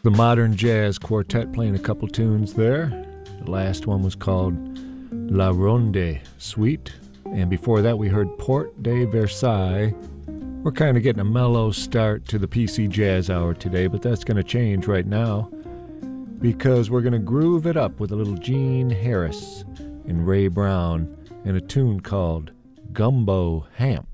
The Modern Jazz Quartet playing a couple tunes there. The last one was called La Ronde Suite. And before that we heard Port de Versailles. We're kind of getting a mellow start to the PC Jazz Hour today, but that's going to change right now because we're going to groove it up with a little Gene Harris and Ray Brown and a tune called Gumbo Hamp.